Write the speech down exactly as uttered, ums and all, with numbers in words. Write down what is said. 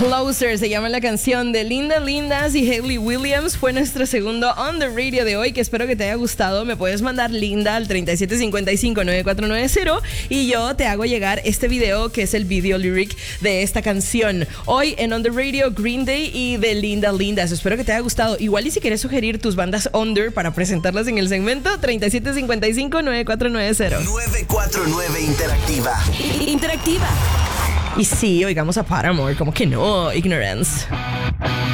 Closer se llama la canción de Linda Lindas y Hayley Williams. Fue nuestro segundo On The Radio de hoy, que espero que te haya gustado. Me puedes mandar Linda al treinta y siete cincuenta y cinco noventa y cuatro noventa y yo te hago llegar este video, que es el video lyric de esta canción. Hoy en On The Radio, Green Day y de Linda Lindas. Espero que te haya gustado. Igual y si quieres sugerir tus bandas under para presentarlas en el segmento, treinta y siete cincuenta y cinco noventa y cuatro noventa. nueve cuatro nueve Interactiva. Interactiva. Y sí, oigamos a Paramore, como que no, Ignorance.